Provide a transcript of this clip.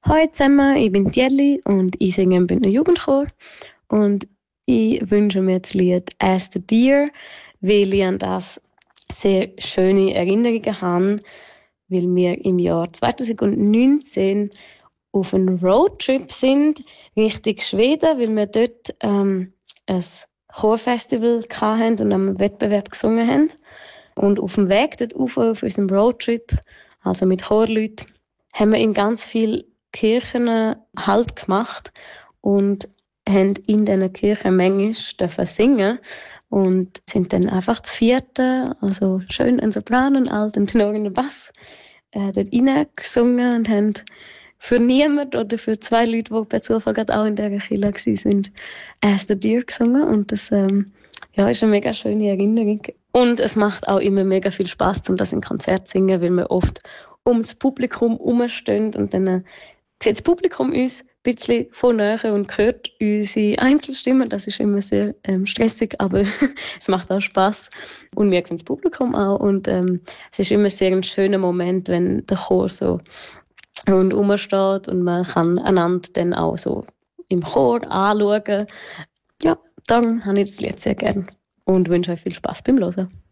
Hallo zusammen, ich bin Jelly und ich singe im Bündner Jugendchor. Und ich wünsche mir das Lied «As the Deer», weil ich an das sehr schöne Erinnerungen habe, weil wir im Jahr 2019 auf einem Roadtrip sind, Richtung Schweden, weil wir dort ein Chorfestival hatten und am Wettbewerb gesungen haben. Und auf dem Weg dort rauf, auf unserem Roadtrip, also mit Chorleuten, haben wir in ganz vielen Kirchen Halt gemacht und haben in diesen Kirchen manchmal dürfen singen und sind dann einfach zu vierte, also schön ein Sopran und Alt und Tenor und ein Bass, dort reingesungen und haben für niemand oder für zwei Leute, die per Zufall gerade auch in dieser Kirche waren, «As the Deer» gesungen und das ja, ist eine mega schöne Erinnerung. Und es macht auch immer mega viel Spaß, um das in Konzert zu singen, weil wir oft um das Publikum herumstehen und dann sieht das Publikum uns ein bisschen von näher und hört unsere Einzelstimmen. Das ist immer sehr stressig, aber es macht auch Spaß. Und wir sehen das Publikum auch. Und es ist immer sehr ein schöner Moment, wenn der Chor so rundherum steht und man kann einander dann auch so im Chor anschauen. Ja, dann habe ich das Lied sehr gern und wünsche euch viel Spaß beim Hören.